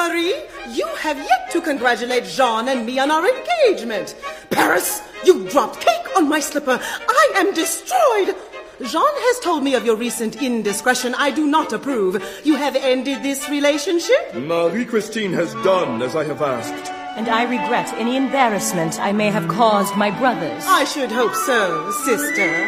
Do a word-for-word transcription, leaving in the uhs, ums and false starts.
Marie, you have yet to congratulate Jean and me on our engagement. Paris, you dropped cake on my slipper. I am destroyed. Jean has told me of your recent indiscretion. I do not approve. You have ended this relationship? Marie-Christine has done as I have asked. And I regret any embarrassment I may have caused my brothers. I should hope so, sister.